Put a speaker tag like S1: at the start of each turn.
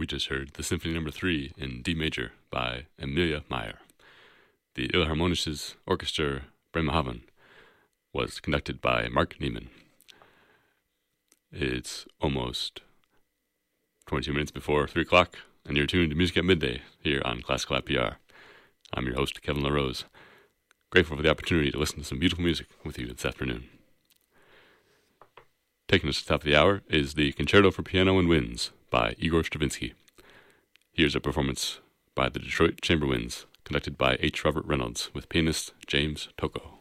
S1: We just heard the Symphony Number 3 in D major by Emilia Meyer. The Ilharmonisches Orchester Bremerhaven was conducted by Mark Niemann. It's almost 22 minutes before 3 o'clock, and you're tuned to Music at Midday here on Classical IPR. I'm your host, Kevin LaRose. Grateful for the opportunity to listen to some beautiful music with you this afternoon. Taking us to the top of the hour is the Concerto for Piano and Winds by Igor Stravinsky. Here's a performance by the Detroit Chamber Winds, conducted by H. Robert Reynolds with pianist James Tocco.